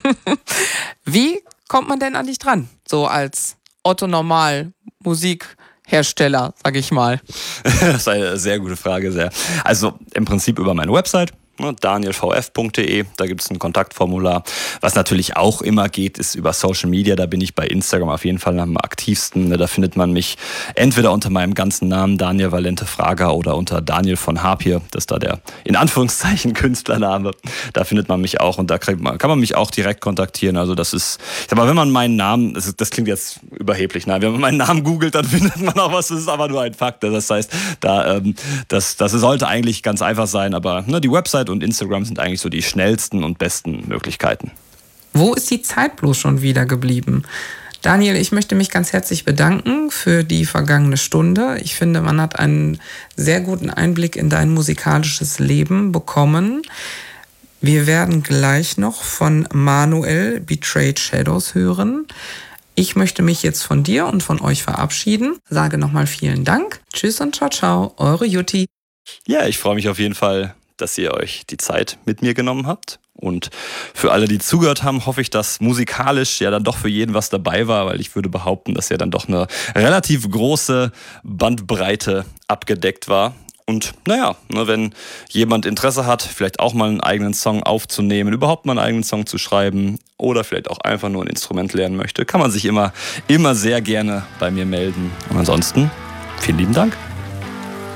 Wie kommt man denn an dich dran? So als Otto Normal-Musikhersteller, sag ich mal. Das ist eine sehr gute Frage. Also im Prinzip über meine Website. danielvf.de, da gibt es ein Kontaktformular. Was natürlich auch immer geht, ist über Social Media. Da bin ich bei Instagram auf jeden Fall am aktivsten. Da findet man mich entweder unter meinem ganzen Namen Daniel Valente Fraga oder unter Daniel von Harpier. Das ist da der in Anführungszeichen Künstlername. Da findet man mich auch und da kann man mich auch direkt kontaktieren. Also das ist, ich sag mal, wenn man meinen Namen, das klingt jetzt überheblich, nein, wenn man meinen Namen googelt, dann findet man auch was. Das ist aber nur ein Fakt. Das heißt, das sollte eigentlich ganz einfach sein, aber die Website und Instagram sind eigentlich so die schnellsten und besten Möglichkeiten. Wo ist die Zeit bloß schon wieder geblieben? Daniel, ich möchte mich ganz herzlich bedanken für die vergangene Stunde. Ich finde, man hat einen sehr guten Einblick in dein musikalisches Leben bekommen. Wir werden gleich noch von Manuel Betrayed Shadows hören. Ich möchte mich jetzt von dir und von euch verabschieden. Sage nochmal vielen Dank. Tschüss und ciao, ciao. Eure Jutti. Ja, ich freue mich auf jeden Fall, dass ihr euch die Zeit mit mir genommen habt. Und für alle, die zugehört haben, hoffe ich, dass musikalisch ja dann doch für jeden was dabei war, weil ich würde behaupten, dass ja dann doch eine relativ große Bandbreite abgedeckt war. Und wenn jemand Interesse hat, vielleicht auch mal einen eigenen Song aufzunehmen, überhaupt mal einen eigenen Song zu schreiben oder vielleicht auch einfach nur ein Instrument lernen möchte, kann man sich immer sehr gerne bei mir melden. Und ansonsten, vielen lieben Dank.